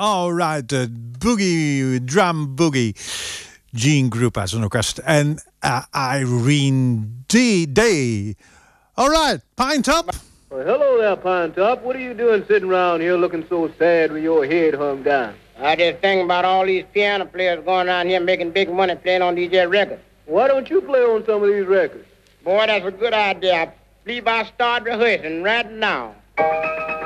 Alright, de boogie, drum boogie. Gene Krupa zijn orkest. En Irene Day. Alright, Pine Top. Well, hello there, Pine Top. What are you doing sitting around here looking so sad with your head hung down? I just think about all these piano players going around here making big money playing on these records. Why don't you play on some of these records? Boy, that's a good idea. I believe I'll start rehearsing right now.